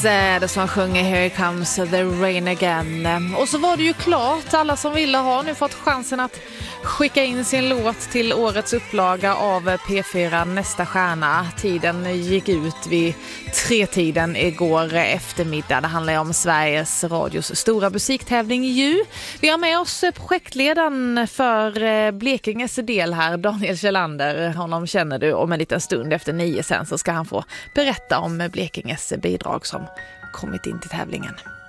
är det som sjunger Here Comes the Rain Again. Och så var det ju klart, alla som ville har nu fått chansen att skicka in sin låt till årets upplaga av P4 Nästa stjärna. Tiden gick ut vid 3-tiden igår eftermiddag. Det handlar om Sveriges Radios stora musiktävling ju. Vi har med oss projektledaren för Blekinges del här, Daniel Kjellander. Honom känner du, om en liten stund efter 9 sen så ska han få berätta om Blekinges bidrag som kommit in till tävlingen.